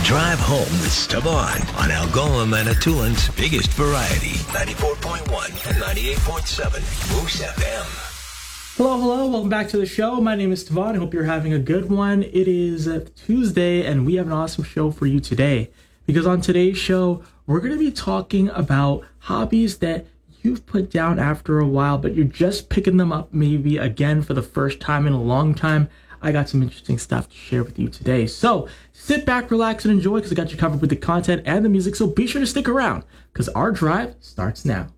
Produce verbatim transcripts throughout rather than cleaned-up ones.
Drive home with Stavon on Algoma Manitoulин's biggest variety, ninety-four point one and ninety-eight point seven Moose F M. Hello, hello. Welcome back to the show. My name is Stavon. I hope you're having a good one. It is Tuesday, and we have an awesome show for you today. Because on today's show, we're going to be talking about hobbies that you've put down after a while, but you're just picking them up maybe again for the first time in a long time. I got some interesting stuff to share with you today. So sit back, relax, and enjoy, because I got you covered with the content and the music. So be sure to stick around, because our drive starts now.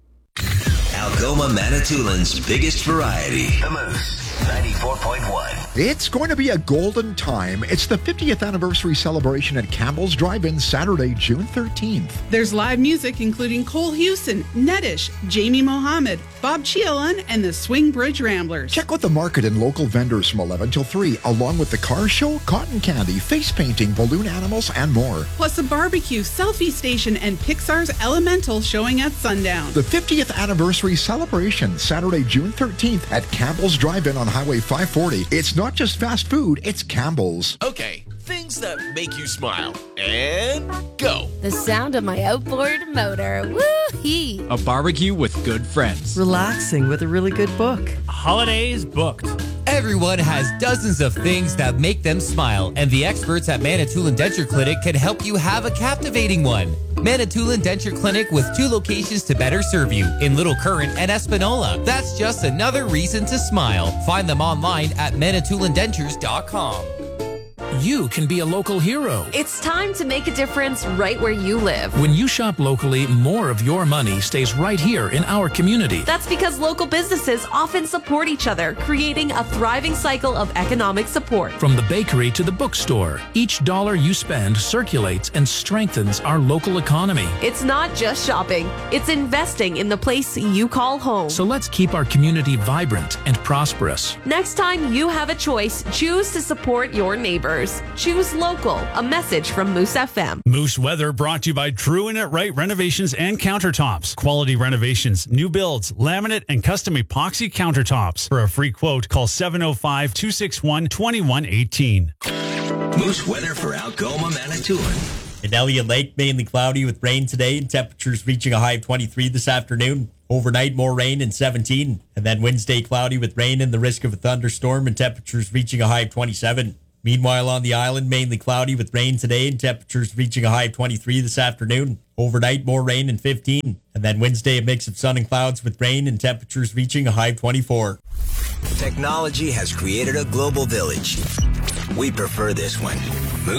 Algoma Manitoulин's biggest variety, the Moose, ninety-four point one. It's going to be a golden time. It's the fiftieth anniversary celebration at Campbell's Drive-In Saturday, June thirteenth. There's live music including Cole Houston, Nedish, Jamie Mohammed, Bob Chialan, and the Swing Bridge Ramblers. Check out the market and local vendors from eleven till three, along with the car show, cotton candy, face painting, balloon animals, and more. Plus a barbecue, selfie station, and Pixar's Elemental showing at sundown. The fiftieth anniversary celebration, Saturday, June thirteenth at Campbell's Drive-In on Highway five forty. It's not just fast food, it's Campbell's. Okay, things that make you smile. And go. The sound of my outboard motor. Woo-hee. A barbecue with good friends. Relaxing with a really good book. Holidays booked. Everyone has dozens of things that make them smile, and the experts at Manitoulin Denture Clinic can help you have a captivating one. Manitoulin Denture Clinic with two locations to better serve you, in Little Current and Espanola. That's just another reason to smile. Find them online at manitoulin dentures dot com. You can be a local hero. It's time to make a difference right where you live. When you shop locally, more of your money stays right here in our community. That's because local businesses often support each other, creating a thriving cycle of economic support. From the bakery to the bookstore, each dollar you spend circulates and strengthens our local economy. It's not just shopping, it's investing in the place you call home. So let's keep our community vibrant and prosperous. Next time you have a choice, choose to support your neighbors. Choose local. A message from Moose F M. Moose Weather brought to you by True and It Right Renovations and Countertops. Quality renovations, new builds, laminate, and custom epoxy countertops. For a free quote, call seven oh five, two six one, two one one eight. Moose Weather for Algoma Manitoulin. In Elliott Lake, mainly cloudy with rain today, and temperatures reaching a high of twenty-three this afternoon. Overnight, more rain and seventeen. And then Wednesday, cloudy with rain and the risk of a thunderstorm, and temperatures reaching a high of twenty-seven. Meanwhile, on the island, mainly cloudy with rain today and temperatures reaching a high of twenty-three this afternoon. Overnight, more rain and fifteen. And then Wednesday, a mix of sun and clouds with rain and temperatures reaching a high of twenty-four. Technology has created a global village. We prefer this one.